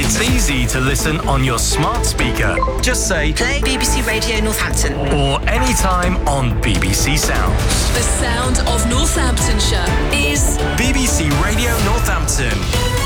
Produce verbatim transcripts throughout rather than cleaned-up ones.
It's easy to listen on your smart speaker. Just say, play B B C Radio Northampton. Or anytime on B B C Sounds. The sound of Northamptonshire is B B C Radio Northampton.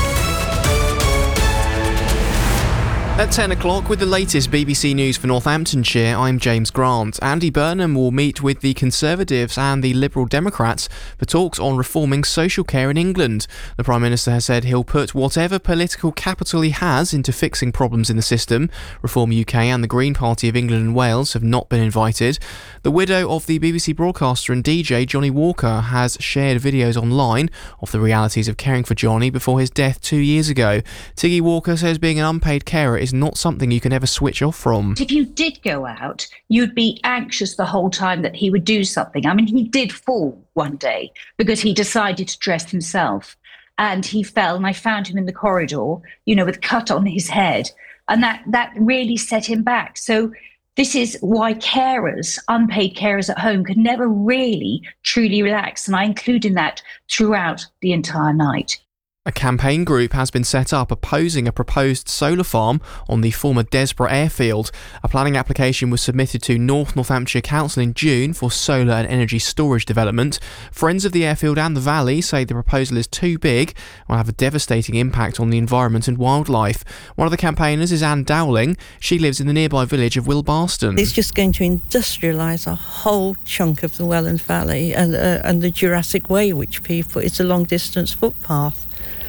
At ten o'clock with the latest B B C News for Northamptonshire, I'm James Grant. Andy Burnham will meet with the Conservatives and the Liberal Democrats for talks on reforming social care in England. The Prime Minister has said he'll put whatever political capital he has into fixing problems in the system. Reform U K and the Green Party of England and Wales have not been invited. The widow of the B B C broadcaster and D J Johnny Walker has shared videos online of the realities of caring for Johnny before his death two years ago. Tiggy Walker says being an unpaid carer is not something you can ever switch off from. If you did go out, you'd be anxious the whole time that he would do something. I mean, he did fall one day because he decided to dress himself and he fell, and I found him in the corridor, you know, with a cut on his head. And that, that really set him back. So this is why carers, unpaid carers at home, can never really truly relax. And I include in that throughout the entire night. A campaign group has been set up opposing a proposed solar farm on the former Desborough airfield. A planning application was submitted to North Northamptonshire Council in June for solar and energy storage development. Friends of the airfield and the valley say the proposal is too big and will have a devastating impact on the environment and wildlife. One of the campaigners is Anne Dowling. She lives in the nearby village of Wilbarston. It's just going to industrialise a whole chunk of the Welland Valley and, uh, and the Jurassic Way, which people, it's a long-distance footpath.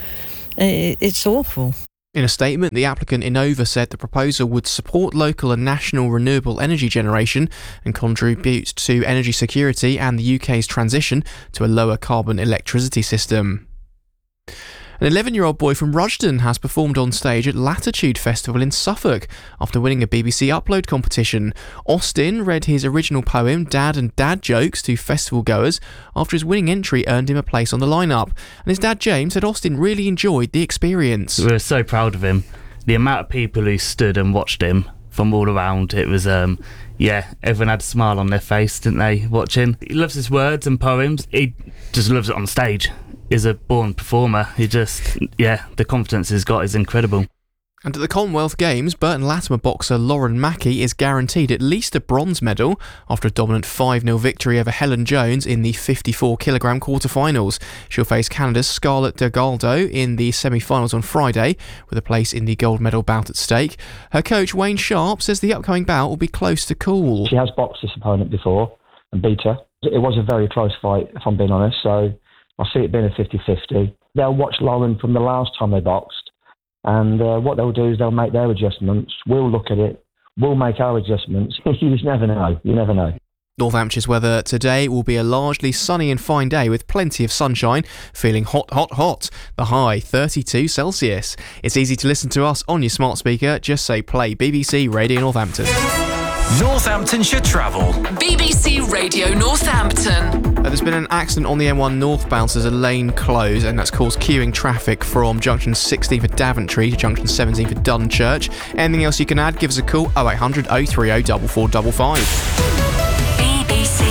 It's awful. In a statement, the applicant Innova said the proposal would support local and national renewable energy generation and contribute to energy security and the U K's transition to a lower carbon electricity system. An eleven-year-old boy from Rushden has performed on stage at Latitude Festival in Suffolk after winning a B B C Upload competition. Austin read his original poem, Dad and Dad Jokes, to festival goers after his winning entry earned him a place on the lineup. And his dad, James, said Austin really enjoyed the experience. We were so proud of him. The amount of people who stood and watched him from all around, it was, um, yeah, everyone had a smile on their face, didn't they, watching? He loves his words and poems. He just loves it on stage. Is a born performer. He just, yeah, the confidence he's got is incredible. And at the Commonwealth Games, Burton Latimer boxer Lauren Mackey is guaranteed at least a bronze medal after a dominant five nil victory over Helen Jones in the fifty-four kilogram quarterfinals. She'll face Canada's Scarlett Delgado in the semi-finals on Friday, with a place in the gold medal bout at stake. Her coach Wayne Sharp says the upcoming bout will be close to cool. She has boxed this opponent before and beat her. It was a very close fight, if I'm being honest, so I see it being a fifty-fifty. They'll watch Lauren from the last time they boxed, and uh, what they'll do is they'll make their adjustments. We'll look at it. We'll make our adjustments. You just never know. You never know. Northampton's weather today will be a largely sunny and fine day with plenty of sunshine, feeling hot, hot, hot. The high, thirty-two Celsius. It's easy to listen to us on your smart speaker. Just say play B B C Radio Northampton. Northamptonshire Travel. B B C Radio Northampton. Uh, there's been an accident on the M one northbound, so there's a lane closed, and that's caused queuing traffic from junction sixteen for Daventry to junction seventeen for Dunchurch. Anything else you can add, give us a call oh eight hundred oh three oh four four five five. B B C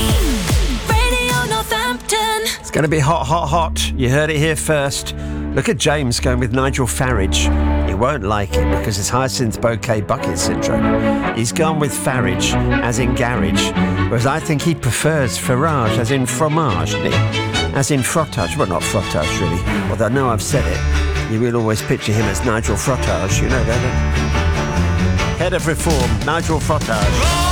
Radio Northampton. It's going to be hot, hot, hot. You heard it here first. Look at James going with Nigel Farage. He won't like it because it's hyacinth bouquet bucket syndrome. He's gone with Farage, as in garage, whereas I think he prefers Farage, as in fromage, as in frottage. Well, not frottage, really, although I know I've said it. You will always picture him as Nigel Frottage, you know that. Head of Reform, Nigel Frottage.